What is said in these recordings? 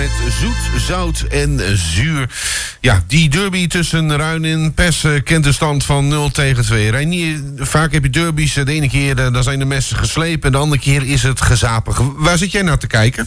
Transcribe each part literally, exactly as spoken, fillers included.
met zoet, zout en zuur. Ja, die derby tussen Ruin en Pes uh, kent de stand van nul tegen twee. Reinier, vaak heb je derbies. De ene keer uh, dan zijn de messen geslepen en de andere keer is het gezapig. Waar zit jij naar te kijken?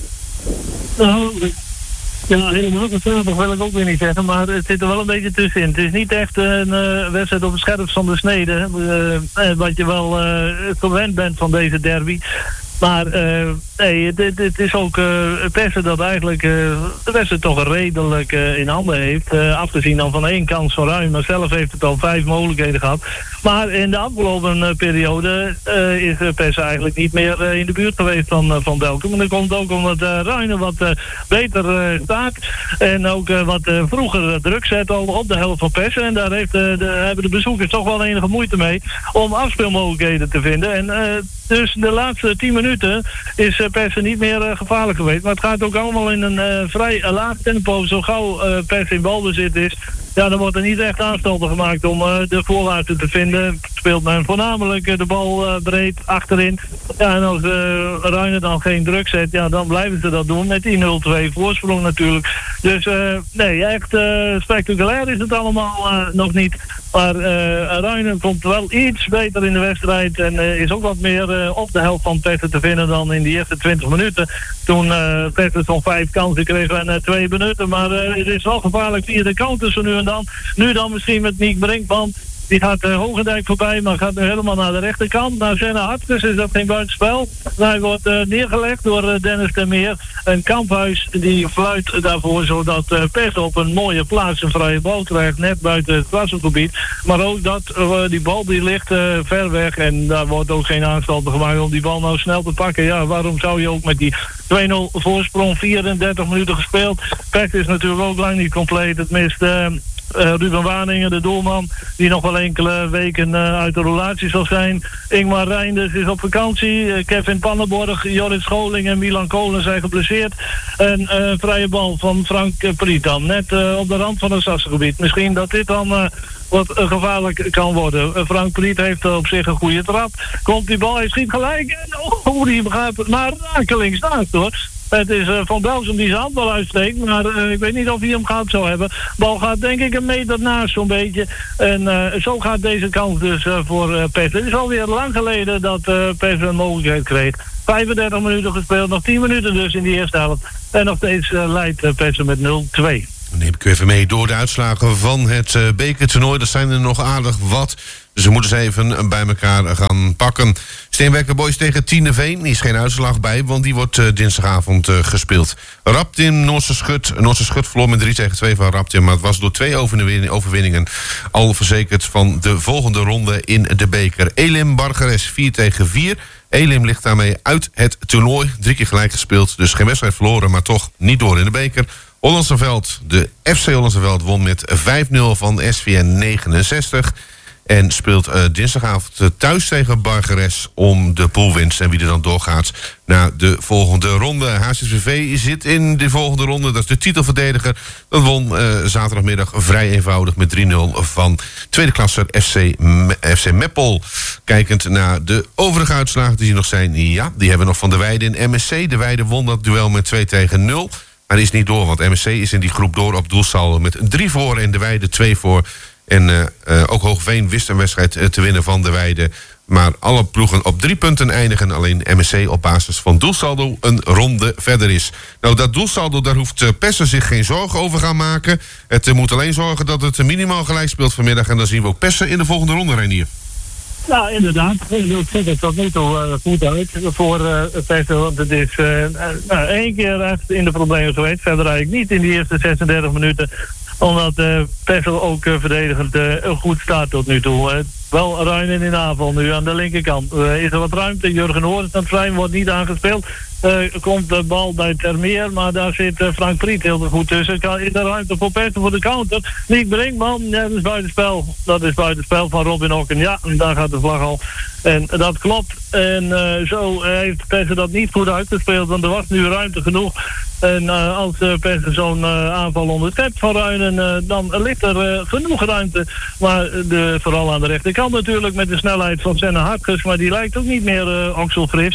Nou, ja, helemaal gezapig wil ik ook weer niet zeggen, maar het zit er wel een beetje tussenin. Het is niet echt een uh, wedstrijd op het scherpst van de snede, uh, wat je wel uh, gewend bent van deze derby. Maar uh, nee, het, het is ook uh, Persen dat eigenlijk uh, de wedstrijd toch redelijk uh, in handen heeft. Uh, afgezien dan van één kans van Ruin, maar zelf heeft het al vijf mogelijkheden gehad. Maar in de afgelopen uh, periode uh, is uh, Persen eigenlijk niet meer uh, in de buurt geweest van, uh, van Belkom. En dat komt ook omdat uh, Ruin wat uh, beter uh, staat. En ook uh, wat uh, vroeger uh, druk zet al op de helft van Persen. En daar heeft, uh, de, hebben de bezoekers toch wel enige moeite mee om afspeelmogelijkheden te vinden. En uh, dus de laatste tien minuten is uh, Persen niet meer uh, gevaarlijk geweest. Maar het gaat ook allemaal in een uh, vrij uh, laag tempo. Zo gauw uh, Persen in balbezit is, ja, dan wordt er niet echt aanstalten gemaakt om uh, de voorwaarten te vinden. Speelt men voornamelijk uh, de bal uh, breed achterin. Ja, en als uh, Ruiner dan geen druk zet, ja, dan blijven ze dat doen met die nul twee voorsprong natuurlijk. Dus uh, nee, echt uh, spectaculair is het allemaal uh, nog niet. Maar uh, Ruiner komt wel iets beter in de wedstrijd en uh, is ook wat meer uh, op de helft van Persen te vinden dan in die eerste twintig minuten. Toen uh, Persen zo'n vijf kansen kreeg en uh, twee benutten. Maar uh, het is wel gevaarlijk via de counter zo nu en dan. Nu dan misschien met Niek Brinkman. Die gaat uh, Hogendijk voorbij, maar gaat nu helemaal naar de rechterkant. Naar Senna Hartges is dat geen buitenspel. Hij wordt uh, neergelegd door uh, Dennis Termeer. Een Kamphuis die fluit daarvoor, zodat uh, Persen op een mooie plaats een vrije bal krijgt, net buiten het strafschopgebied. Maar ook dat, uh, die bal die ligt uh, ver weg en daar wordt ook geen aanstalten gemaakt om die bal nou snel te pakken. Ja, waarom zou je ook met die twee nul voorsprong, vierendertig minuten gespeeld. Persen is natuurlijk ook lang niet compleet. Het mist... Uh, Uh, Ruben Waningen, de doelman, die nog wel enkele weken uh, uit de roulatie zal zijn. Ingmar Reinders is op vakantie. Uh, Kevin Pannenborg, Jorrit Scholing en Milan Kolen zijn geblesseerd. En uh, vrije bal van Frank uh, Prietan, net uh, op de rand van het Sassengebied. Misschien dat dit dan uh, wat uh, gevaarlijk kan worden. Uh, Frank Priet heeft uh, op zich een goede trap. Komt die bal, hij schiet gelijk. En oh, die gaat maar rakelings naast hoor. Het is uh, Van Belzem die zijn handbal uitsteekt, maar uh, ik weet niet of hij hem gehad zou hebben. De bal gaat denk ik een meter naast zo'n beetje. En uh, zo gaat deze kans dus uh, voor uh, Persen. Het is alweer lang geleden dat uh, Persen een mogelijkheid kreeg. vijfendertig minuten gespeeld, nog tien minuten dus in die eerste helft. En nog steeds uh, leidt uh, Persen met nul twee. Dan neem ik u even mee door de uitslagen van het uh, bekertoernooi. Er zijn er nog aardig wat. Dus we moeten ze even bij elkaar gaan pakken. Steenwijker Boys tegen Tieneveen. Er is geen uitslag bij, want die wordt uh, dinsdagavond uh, gespeeld. Raptim, Noorse Schut. Noorse Schut verloor met drie tegen twee van Raptim. Maar het was door twee overwinningen al verzekerd van de volgende ronde in de beker. Elim Bargeres vier tegen vier. Elim ligt daarmee uit het toernooi. Drie keer gelijk gespeeld, dus geen wedstrijd verloren, maar toch niet door in de beker. Hollandse Veld, de F C Hollandse Veld won met vijf nul van S V N negenenzestig. En speelt uh, dinsdagavond uh, thuis tegen Bargeres om de poolwinst. En wie er dan doorgaat naar de volgende ronde. H C C V zit in de volgende ronde. Dat is de titelverdediger. Dat won uh, zaterdagmiddag vrij eenvoudig met drie nul van tweede klasser F C, Me- F C Meppel. Kijkend naar de overige uitslagen die er nog zijn. Ja, die hebben we nog van de Weide in M S C. De Weide won dat duel met twee tegen nul. Maar is niet door, want M S C is in die groep door op doelsaldo met drie voor en de Weide twee voor. En uh, uh, ook Hoogveen wist een wedstrijd uh, te winnen van de Weide. Maar alle ploegen op drie punten eindigen. Alleen M S C op basis van doelsaldo een ronde verder is. Nou, dat doelsaldo, daar hoeft uh, Persen zich geen zorgen over gaan maken. Het uh, moet alleen zorgen dat het minimaal gelijk speelt vanmiddag. En dan zien we ook Persen in de volgende ronde, Reinier. Ja, inderdaad. Ik vind het tot nu toe uh, goed uit voor uh, Persen. Want het is uh, nou, één keer echt in de problemen geweest. Verder eigenlijk niet in die eerste zesendertig minuten. Omdat uh, Persen ook uh, verdedigend uh, goed staat tot nu toe. Uh, wel ruim in de aanval nu aan de linkerkant. Uh, is er wat ruimte? Jurgen Hoorn aan het vrij wordt niet aangespeeld. Uh, komt de bal bij Termeer, maar daar zit uh, Frank Priet heel goed tussen. Kan, is er ruimte voor Persen voor de counter? Niek Brinkman, ja, dat is buitenspel. Dat is buitenspel van Robin Okken. Ja, daar gaat de vlag al. En dat klopt. En uh, zo heeft Persen dat niet goed uitgespeeld, want er was nu ruimte genoeg. En uh, als uh, Persen zo'n uh, aanval onderschept van Ruinen, uh, dan ligt er uh, genoeg ruimte. Maar de, vooral aan de rechterkant natuurlijk met de snelheid van Senna Hartges, maar die lijkt ook niet meer uh, okselfris.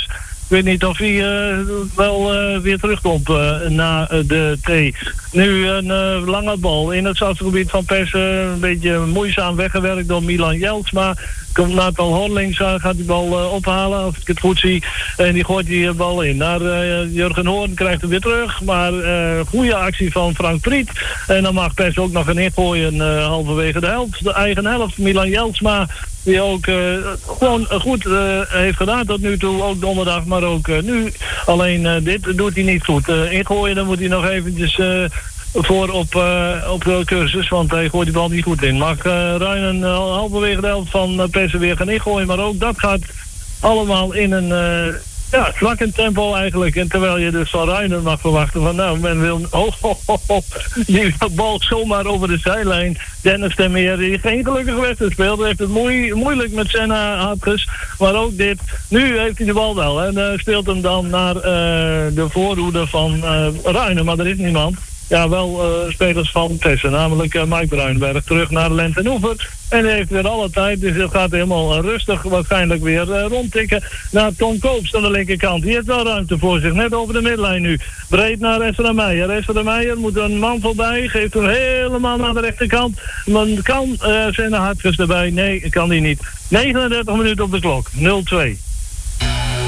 Ik weet niet of hij uh, wel uh, weer terugkomt uh, na uh, de T. Nu een uh, lange bal in het strafgebied van Persen. Een beetje moeizaam weggewerkt door Milan Jeltsma. Komt Nathan Horlings, uh, gaat die bal uh, ophalen, als ik het goed zie. En die gooit die bal in. Naar uh, Jurgen Hoorn krijgt hem weer terug. Maar uh, goede actie van Frank Priet. En dan mag Persen ook nog een ingooien uh, halverwege de helft. De eigen helft, Milan Jeltsma. Die ook uh, gewoon goed uh, heeft gedaan tot nu toe. Ook donderdag, maar ook uh, nu. Alleen uh, dit doet hij niet goed. Uh, ingooien, dan moet hij nog eventjes uh, voor op, uh, op de cursus. Want hij gooit die bal niet goed in. Mag uh, Ruinen uh, halverwege de helft van uh, Persen weer gaan ingooien. Maar ook dat gaat allemaal in een... Uh, Ja, vlak in tempo eigenlijk. En terwijl je dus van Ruinen mag verwachten van nou, men wil oh, oh, oh, oh, die bal zomaar over de zijlijn. Dennis Termeer, die geen gelukkige wedstrijd speelde, heeft het moe moeilijk met Senna Hartges. Maar ook dit. Nu heeft hij de bal wel en uh, speelt hem dan naar uh, de voorhoede van uh, Ruinen, maar er is niemand. Ja, wel uh, spelers van Tessen, namelijk uh, Mike Bruinberg terug naar Lent en Oever. En hij heeft weer alle tijd, dus het gaat helemaal uh, rustig waarschijnlijk weer uh, rondtikken naar Tom Koops aan de linkerkant. Die heeft wel ruimte voor zich, net over de middenlijn nu. Breed naar Esther Meijer. Esther Meijer moet een man voorbij, geeft hem helemaal naar de rechterkant. Maar kan uh, zijn Hartjes erbij? Nee, kan hij niet. negenendertig minuten op de klok, nul twee.